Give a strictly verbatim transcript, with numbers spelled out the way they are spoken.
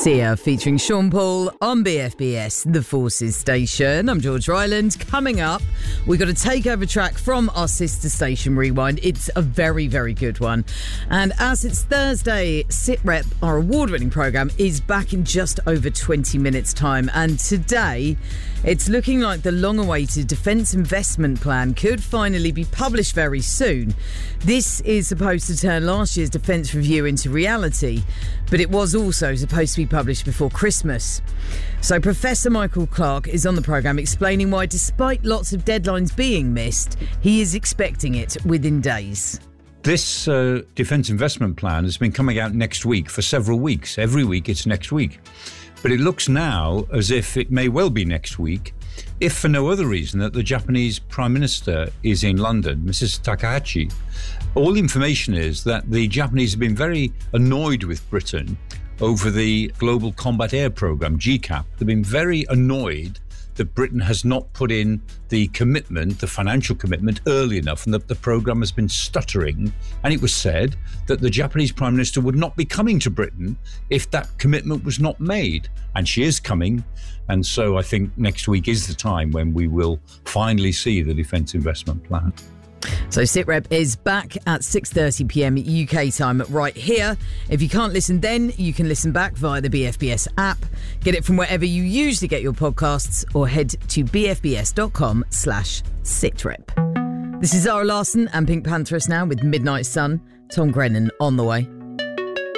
Sia featuring Sean Paul on B F B S, the Forces Station. I'm George Ryland. Coming up, we got a takeover track from our sister station Rewind. It's a very, very good one. And as it's Thursday, SitRep, our award-winning programme, is back in just over twenty minutes' time. And today, it's looking like the long-awaited Defence Investment Plan could finally be published very soon. This is supposed to turn last year's Defence Review into reality, but it was also supposed to be published before Christmas. So Professor Michael Clark is on the programme explaining why, despite lots of deadlines being missed, he is expecting it within days. This uh, Defence Investment Plan has been coming out next week for several weeks. Every week it's next week. But it looks now as if it may well be next week, if for no other reason that the Japanese Prime Minister is in London, Missus Takahashi. All the information is that the Japanese have been very annoyed with Britain over the Global Combat Air Programme, G CAP. They've been very annoyed that Britain has not put in the commitment, the financial commitment, early enough, and that the programme has been stuttering. And it was said that the Japanese Prime Minister would not be coming to Britain if that commitment was not made. And she is coming. And so I think next week is the time when we will finally see the Defence Investment Plan. So SitRep is back at six thirty p m U K time right here. If you can't listen then, you can listen back via the B F B S app. Get it from wherever you usually get your podcasts or head to bfbs.com slash SitRep. This is Zara Larsson and Pink Pantheress now with Midnight Sun. Tom Grennan on the way.